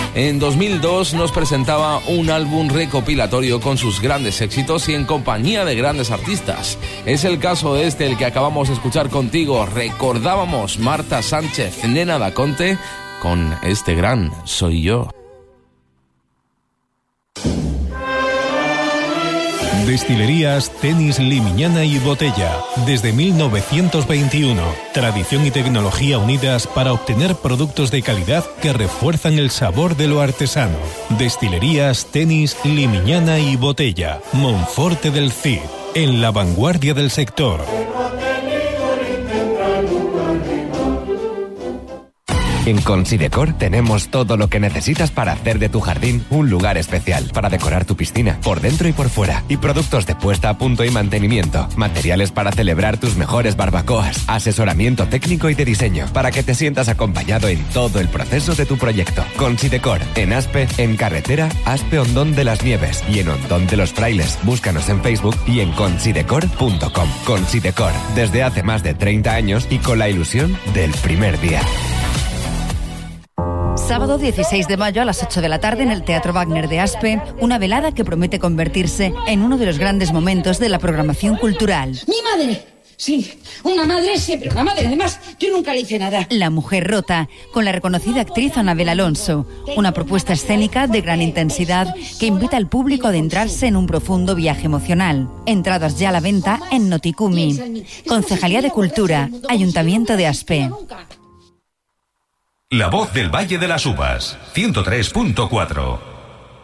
En 2002 nos presentaba un álbum recopilatorio con sus grandes éxitos y en compañía de grandes artistas. Es el caso de el que acabamos de escuchar contigo. Recordábamos Marta Sánchez, Nena da Conte, con este gran Soy Yo. Destilerías Tenis Limiñana y Botella. Desde 1921. Tradición y tecnología unidas para obtener productos de calidad que refuerzan el sabor de lo artesano. Destilerías Tenis Limiñana y Botella. Monforte del Cid. En la vanguardia del sector. En Considecor tenemos todo lo que necesitas para hacer de tu jardín un lugar especial, para decorar tu piscina, por dentro y por fuera, y productos de puesta a punto y mantenimiento, materiales para celebrar tus mejores barbacoas, asesoramiento técnico y de diseño, para que te sientas acompañado en todo el proceso de tu proyecto. Considecor, en Aspe, en carretera Aspe Hondón de las Nieves y en Hondón de los Frailes. Búscanos en Facebook y en considecor.com. Considecor, desde hace más de 30 años y con la ilusión del primer día. Sábado 16 de mayo a las 8 de la tarde en el Teatro Wagner de Aspe, una velada que promete convertirse en uno de los grandes momentos de la programación cultural. ¡Mi madre! Sí, una madre siempre una madre. Además, yo nunca le hice nada. La mujer rota, con la reconocida actriz Anabel Alonso. Una propuesta escénica de gran intensidad que invita al público a adentrarse en un profundo viaje emocional. Entradas ya a la venta en Noticumi. Concejalía de Cultura, Ayuntamiento de Aspe. La voz del Valle de las Uvas, 103.4.